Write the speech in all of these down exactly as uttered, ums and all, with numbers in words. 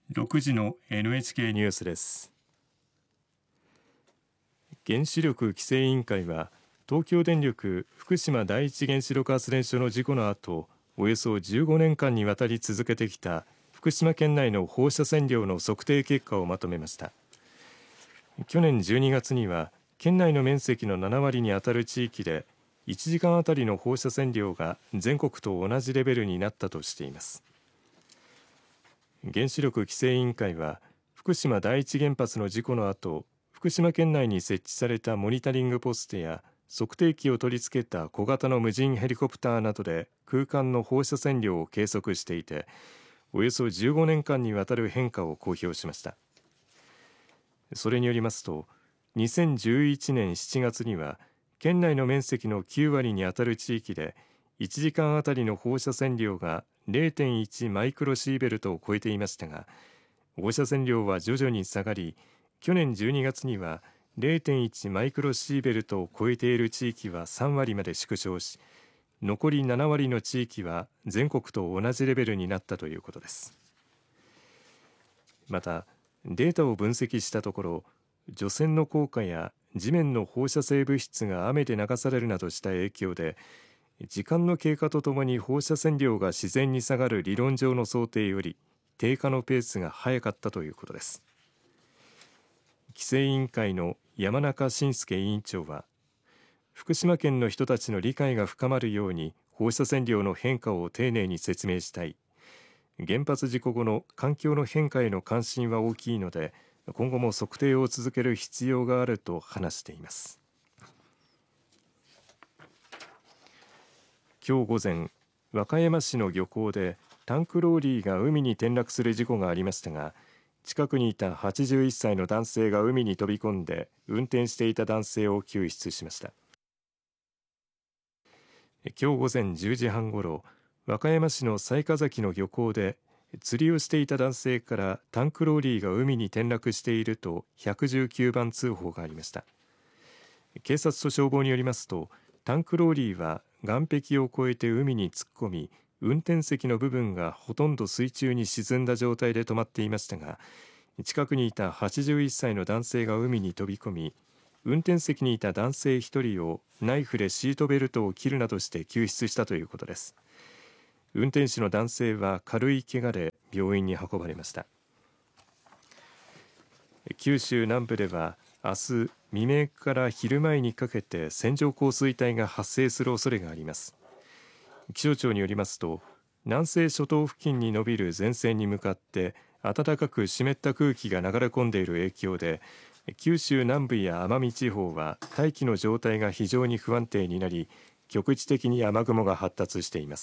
ろくじの エヌエイチケー ニュースです。原子力規制委員会は東京電力福島第一原子力発電所の事故の後、およそじゅうごねんかんにわたり続けてきた福島県内の放射線量の測定結果をまとめました。去年じゅうにがつには県内の面積のななわりにあたる地域でいちじかんあたりの放射線量が全国と同じレベルになったとしています。原子力規制委員会は福島第一原発の事故の後、福島県内に設置されたモニタリングポストや測定器を取り付けた小型の無人ヘリコプターなどで空間の放射線量を計測していて、およそじゅうごねんかんにわたる変化を公表しました。それによりますと、にせんじゅういちねんしちがつには県内の面積のきゅうわりにあたる地域でいちじかんあたりの放射線量が れいてんいち マイクロシーベルトを超えていましたが、放射線量は徐々に下がり、去年じゅうにがつには れいてんいち マイクロシーベルトを超えている地域はさんわりまで縮小し、残りななわりの地域は全国と同じレベルになったということです。またデータを分析したところ、除染の効果や地面の放射性物質が雨で流されるなどした影響で、時間の経過とともに放射線量が自然に下がる理論上の想定より低下のペースが早かったということです。規制委員会の山中伸介委員長は、福島県の人たちの理解が深まるように放射線量の変化を丁寧に説明したい。原発事故後の環境の変化への関心は大きいので、今後も測定を続ける必要があると話しています。今日午前、和歌山市の漁港でタンクローリーが海に転落する事故がありましたが、近くにいたはちじゅういっさいの男性が海に飛び込んで運転していた男性を救出しました。今日午前じゅうじはんごろ、和歌山市の雑賀崎の漁港で釣りをしていた男性からタンクローリーが海に転落しているとひゃくじゅうきゅうばん通報がありました。警察と消防によりますと、タンクローリーは岸壁を越えて海に突っ込み、運転席の部分がほとんど水中に沈んだ状態で止まっていましたが、近くにいたはちじゅういっさいの男性が海に飛び込み、運転席にいた男性ひとりをナイフでシートベルトを切るなどして救出したということです。運転手の男性は軽い怪我で病院に運ばれました。九州南部では明日未明から昼前にかけて線状降水帯が発生する恐れがあります。気象庁によりますと、南西諸島付近に延びる前線に向かって暖かく湿った空気が流れ込んでいる影響で、九州南部や奄美地方は大気の状態が非常に不安定になり、局地的に雨雲が発達しています。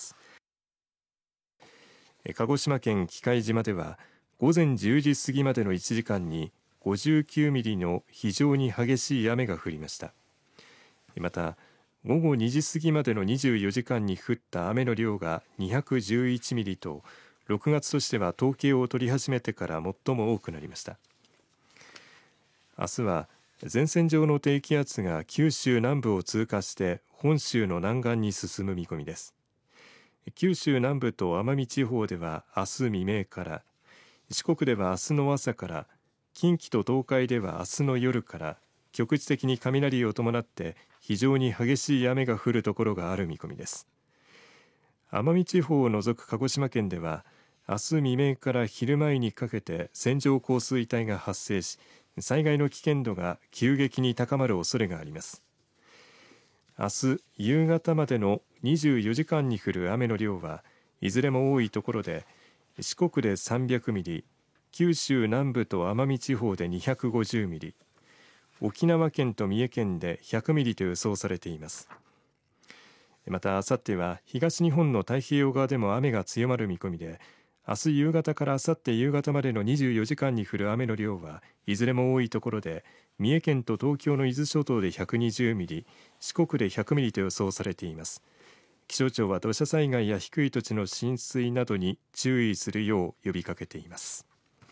鹿児島県喜界島では午前じゅうじ過ぎまでのいちじかんにごじゅうきゅうミリの非常に激しい雨が降りました。また午後にじ過ぎまでのにじゅうよじかんに降った雨の量がにひゃくじゅういちミリと、ろくがつとしては統計を取り始めてから最も多くなりました。明日は前線上の低気圧が九州南部を通過して本州の南岸に進む見込みです。九州南部と奄美地方では明日未明から、四国では明日の朝から、近畿と東海では明日の夜から局地的に雷を伴って非常に激しい雨が降るところがある見込みです。奄美地方を除く鹿児島県では明日未明から昼前にかけて線状降水帯が発生し、災害の危険度が急激に高まる恐れがあります。明日夕方までのにじゅうよじかんに降る雨の量はいずれも多いところで、四国でさんびゃくミリ、九州南部と奄美地方でにひゃくごじゅうミリ、沖縄県と三重県でひゃくミリと予想されています。また、あさっては東日本の太平洋側でも雨が強まる見込みで、明日夕方からあさって夕方までのにじゅうよじかんに降る雨の量はいずれも多いところで、三重県と東京の伊豆諸島でひゃくにじゅうミリ、四国でひゃくミリと予想されています。気象庁は土砂災害や低い土地の浸水などに注意するよう呼びかけています。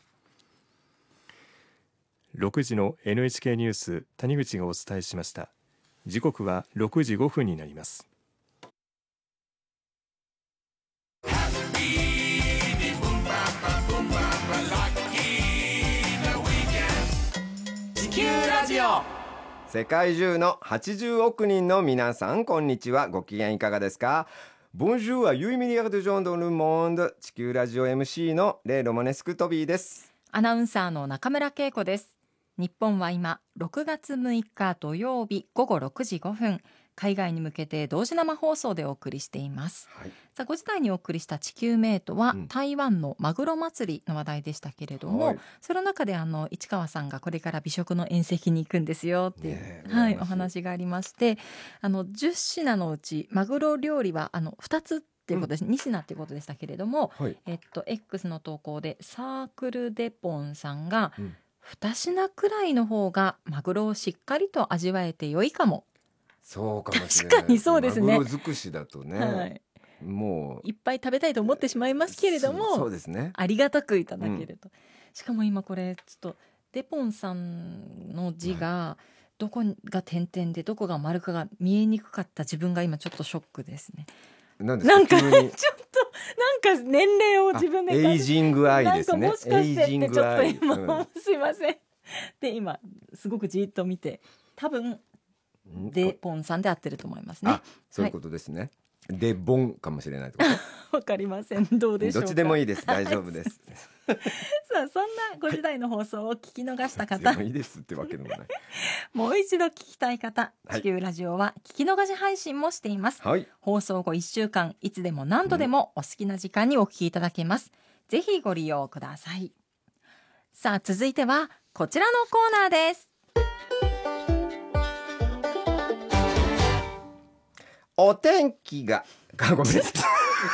ろくじの エヌエイチケー ニュース、谷口がお伝えしました。時刻はろくじごふんになります。 Happy, boom, ba, ba, boom, ba, ba, like 世界中のはちじゅうおく人の皆さん、こんにちは。ご機嫌いかがですか？ Bonjour à huit milliards de gens dans le monde。 地球ラジオ エムシー のレイ・ロマネスクトビーです。 アナウンサーの中村恵子です。日本は今ろくがつむいか土曜日ごごろくじごふん、海外に向けて同時生放送でお送りしています、はい、さあごじ台にお送りした地球メイトは、うん、台湾のマグロ祭りの話題でしたけれども、はい、その中であの市川さんがこれから美食の宴席に行くんですよっていう、ねはい、お話がありまして、あのじゅっしなのうちマグロ料理はあのふたつっていうことです、うん、に品っていうことでしたけれども、はいえっと、X の投稿でサークルデポンさんが、うんに品くらいの方がマグロをしっかりと味わえて良いかも。 そうかもしれない。 確かにそうですね。 マグロ尽くしだとね、はい、もういっぱい食べたいと思ってしまいますけれども、 そうですね、 ありがたくいただけると、うん、しかも今これちょっとデポンさんの字がどこが点々でどこが丸かが見えにくかった自分が今ちょっとショックですね。 なんですか、 なんかちょっとなんか年齢を自分でエイジングアイですね。 なんかもしかしてってちょっと今、うん、すいませんで今すごくじっと見て、多分デポンさんで合ってると思いますね。 あ、そういうことですね、はい、デボンかもしれないってことわかりません、どうでしょうか。 どっちでもいいです、大丈夫ですさあそんなごじ台の放送を聞き逃した方、 はい、いいですってわけでもないもう一度聞きたい方、地球ラジオは聞き逃し配信もしています、はい、放送後いっしゅうかんいつでも何度でもお好きな時間にお聞きいただけます、うん、ぜひご利用ください。さあ続いてはこちらのコーナーです。 お天気がごめんなさい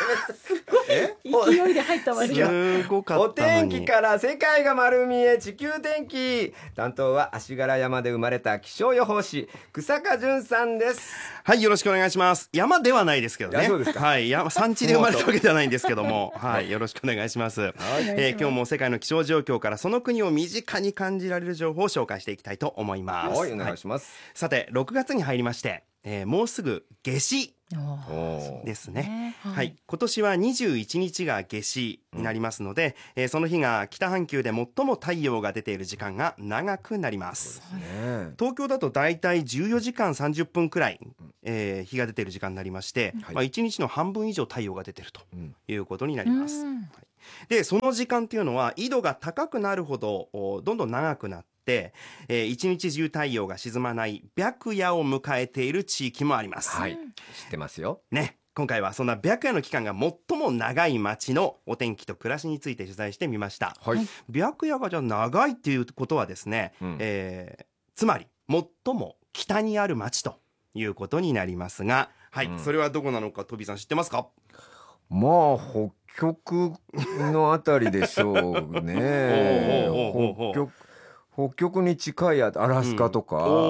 勢いで入った割にすごかったのに。お天気から世界が丸見え、地球天気担当は足柄山で生まれた気象予報士草加淳さんです。 はい、よろしくお願いします。山ではないですけどね。 そうですか。 はい、山山地で生まれたわけではないんですけどもはい、よろしくお願いします、はいえー、今日も世界の気象状況からその国を身近に感じられる情報を紹介していきたいと思います。 はい、お願いします、 はい、さてろくがつに入りまして、えー、もうすぐ夏至ですね、はいはい、今年はにじゅういちにちが夏至になりますので、うんえー、その日が北半球で最も太陽が出ている時間が長くなります。そうですね、東京だとだいたいじゅうよじかんさんじゅっぷんくらい、えー、日が出ている時間になりまして、はいまあ、いちにちの半分以上太陽が出ているということになります、うんはい、でその時間っていうのは緯度が高くなるほどどんどん長くなってでえー、一日中太陽が沈まない白夜を迎えている地域もあります。 はい、知ってますよ、 ね、今回はそんな白夜の期間が最も長い街のお天気と暮らしについて取材してみました、はい、白夜がじゃあ長いっていうことはですね、うんえー、つまり最も北にある街ということになりますが、はいうん、それはどこなのかトビさん知ってますか？ まあ北極のあたりでしょうね北極北極に近いアラスカとか、うん、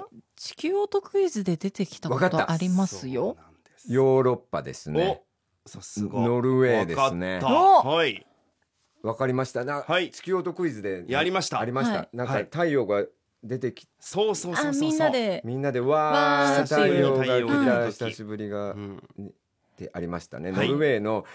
地球オートクイズで出てきたことありますよ。 ヨーロッパですね。さすがノルウェーですね。 はい、 わかりましたな、はい、地球オートクイズでやりましたありました、はい、なんか太陽が出てき、 そうそうそうそうみんなでみんなでわー太陽が来た久しぶりが、うん、ってありましたね、はい、ノルウェーの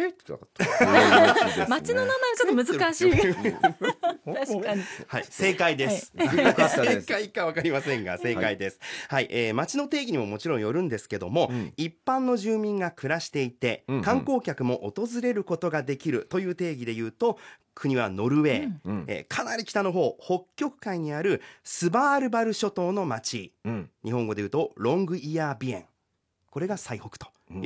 街の名前はちょっと難しい確かに、 はい、正解です、はい、正解か分かりませんが正解です、はいはいえー、街の定義にももちろんよるんですけども、うん、一般の住民が暮らしていて、うんうん、観光客も訪れることができるという定義でいうと国はノルウェー、うんえー、かなり北の方北極海にあるスバールバル諸島の町、うん、日本語でいうとロングイヤービエン、これが最北と